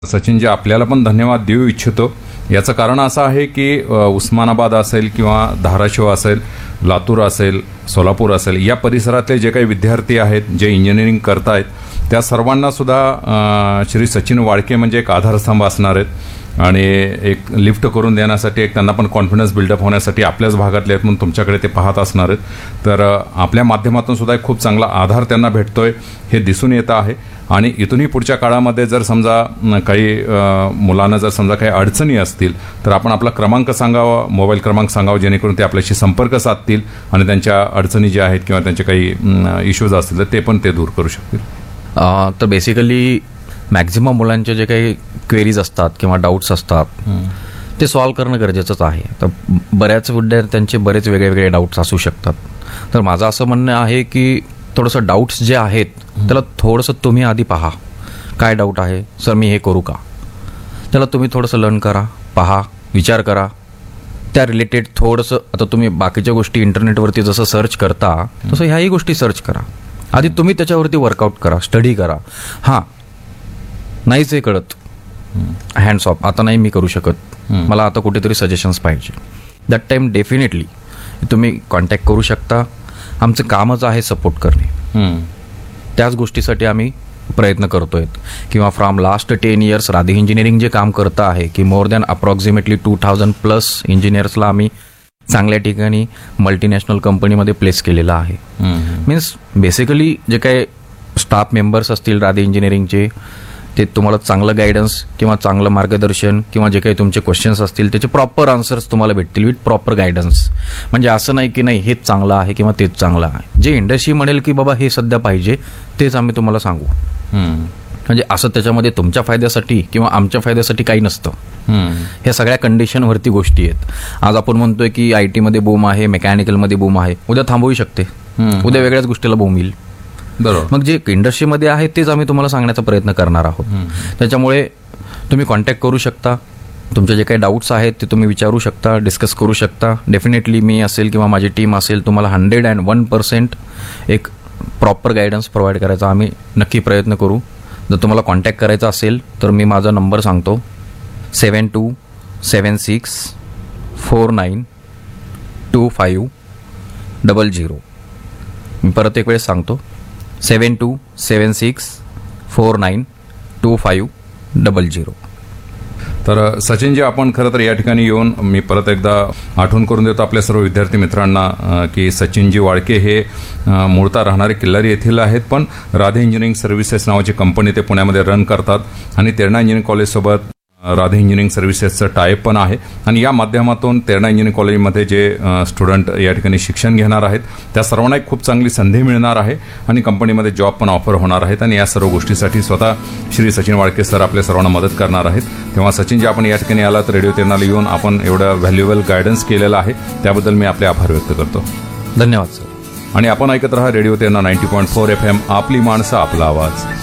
सचिनजी, आपल्याला पण धन्यवाद देऊ इच्छितो. याचं कारण असं आहे की उस्मानाबाद असेल किंवा धाराशिव असेल, लातूर असेल, सोलापूर असेल, या परिसरातले जे काही विद्यार्थी आहेत जे इंजिनिअरिंग करतायत त्या सर्वांना सुद्धा श्री सचिन वाळके म्हणजे एक आधारस्तंभ असणार आहेत आणि एक लिफ्ट करून देण्यासाठी, एक त्यांना पण कॉन्फिडन्स बिल्डअप होण्यासाठी आपल्याच भागातले आहेत म्हणून तुमच्याकडे ते पाहत असणार आहेत. तर आपल्या माध्यमातून सुद्धा एक खूप चांगला आधार त्यांना भेटतोय हे दिसून येतं आहे. आणि इथूनही पुढच्या काळामध्ये जर समजा काही मुलांना जर समजा काही अडचणी असतील तर आपण आपला क्रमांक सांगावा, मोबाईल क्रमांक सांगावा, जेणेकरून ते आपल्याशी संपर्क साधतील आणि त्यांच्या अडचणी ज्या आहेत किंवा त्यांचे काही इश्यूज असतील तर ते पण ते दूर करू शकतील. तर बेसिकली मॅक्झिमम मुलांचे जे काही क्वेरीज असतात किंवा डाऊट्स असतात ते सॉल्व्ह करणं गरजेचंच आहे. तर बऱ्याच विद्यार्थ्यांचे बरेच वेगळे डाऊट्स असू शकतात. तर माझं असं म्हणणं आहे की थोडंसं डाऊट्स जे आहेत त्याला थोडंसं तुम्ही आधी पहा. काय डाऊट आहे सर, मी हे करू का? त्याला तुम्ही थोडंसं लर्न करा, पहा, विचार करा. त्या रिलेटेड थोडंसं, आता तुम्ही बाकीच्या गोष्टी इंटरनेटवरती जसं सर्च करता तसं ह्याही गोष्टी सर्च करा. आधी तुम्ही त्याच्यावरती वर्कआउट करा, स्टडी करा. हां, नाहीच हे कळत, हँड्स ऑफ, आता नाही मी करू शकत, मला आता कुठेतरी सजेशन्स पाहिजे, दॅट टाईम डेफिनेटली तुम्ही कॉन्टॅक्ट करू शकता. आमचं कामच आहे सपोर्ट करणे. त्याच गोष्टीसाठी आम्ही प्रयत्न करतोय. किंवा from last 10 years Radhe engineering जे काम करतं आहे की मोर दॅन अप्रॉक्सिमेटली 2000+ इंजिनियर्सला आम्ही चांगल्या ठिकाणी मल्टीनॅशनल कंपनीमध्ये प्लेस केलेलं आहे. मीन्स बेसिकली जे काही स्टाफ मेंबर्स असतील राधे इंजिनिअरिंगचे ते तुम्हाला चांगलं गायडन्स किंवा चांगलं मार्गदर्शन किंवा जे काही तुमचे क्वेश्चन्स असतील त्याचे प्रॉपर आन्सर्स तुम्हाला भेटतील विथ प्रॉपर गायडन्स. म्हणजे असं नाही की नाही हेच चांगलं आहे किंवा तेच चांगलं आहे. जे इंडस्ट्री म्हणेल की बाबा हे सध्या पाहिजे तेच आम्ही तुम्हाला सांगू. म्हणजे असं त्याच्यामध्ये तुमच्या फायद्यासाठी किंवा आमच्या फायद्यासाठी काही नसतं. ह्या सगळ्या कंडिशनवरती गोष्टी आहेत. आज आपण म्हणतोय की IT मध्ये बूम आहे, मेकॅनिकलमध्ये बूम आहे, उद्या थांबवू शकते, उद्या वेगळ्याच गोष्टीला बूम येईल. बरोबर. मग जे इंडस्ट्रीमध्ये आहे तेच आम्ही तुम्हाला सांगण्याचा प्रयत्न करणार आहोत. त्याच्यामुळे तुम्ही कॉन्टॅक्ट करू शकता. तुमचे जे काही डाऊट्स आहेत ते तुम्ही विचारू शकता, डिस्कस करू शकता. डेफिनेटली मी असेल किंवा माझी टीम असेल तुम्हाला 101% एक प्रॉपर गायडन्स प्रोव्हाइड करायचा आम्ही नक्की प्रयत्न करू. जर तुम्हाला कॉन्टॅक्ट करायचा असेल तर मी माझा नंबर सांगतो, 7276492500. मी परत एक वेळेस सांगतो, 7276492500. तर सचिनजी, आपण खरं तर या ठिकाणी येऊन मी परत एकदा आठवण करून देतो आपल्या सर्व विद्यार्थी मित्रांना की सचिनजी वाळके हे मूळतः राहणारे किल्लारी येथील आहेत, पण राधे इंजिनिअरिंग सर्व्हिसेस नावाची कंपनी ते पुण्यामध्ये रन करतात आणि Terna engineering कॉलेजसोबत Radhe engineering सर्व्हिसेसचं tie up पण आहे. आणि या माध्यमातून तेरणा इंजिनिअरिंग कॉलेजमध्ये जे स्टुडंट या ठिकाणी शिक्षण घेणार आहेत त्या सर्वांना एक खूप चांगली संधी मिळणार आहे आणि कंपनीमध्ये जॉब पण ऑफर होणार आहेत. आणि या सर्व गोष्टीसाठी स्वतः श्री सचिन वाळके सर आपल्या सर्वांना मदत करणार आहेत. तेव्हा सचिनजी, आपण या ठिकाणी आलात, रेडिओ तेरणाला येऊन आपण एवढं व्हॅल्युएबल गायडन्स केलेलं आहे त्याबद्दल मी आपले आभार व्यक्त करतो. धन्यवाद सर. आणि आपण ऐकत राहा रेडिओ तेरणा 90.4 FM, आपली माणसं आपला आवाज.